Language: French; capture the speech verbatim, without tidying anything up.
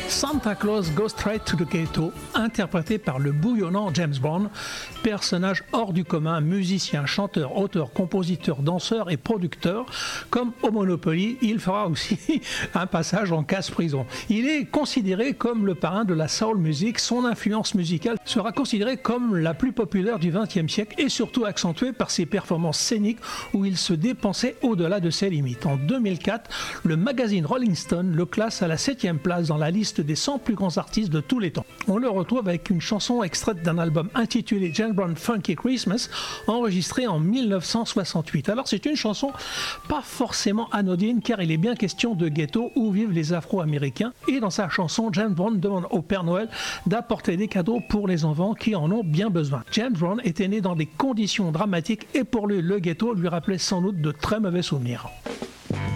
Santa Claus Goes Straight to the Ghetto, interprété par le bouillonnant James Brown, personnage hors du commun, musicien, chanteur, auteur, compositeur, danseur et producteur. Comme au Monopoly, il fera aussi un passage en casse-prison. Il est considéré comme le parrain de la soul music. Son influence musicale sera considérée comme la plus populaire du vingtième siècle et surtout accentuée par ses performances scéniques où il se dépensait au-delà de ses limites. En deux mille quatre, le magazine Rolling Stone le classe à la septième place dans la liste des cent plus grands artistes de tous les temps. On le retrouve avec une chanson extraite d'un album intitulé James Brown Funky Christmas, enregistré en mille neuf cent soixante-huit. Alors c'est une chanson pas forcément anodine car il est bien question de ghetto où vivent les Afro-Américains et dans sa chanson, James Brown demande au Père Noël d'apporter des cadeaux pour les enfants qui en ont bien besoin. James Brown était né dans des conditions dramatiques et pour lui le ghetto lui rappelait sans doute de très mauvais souvenirs.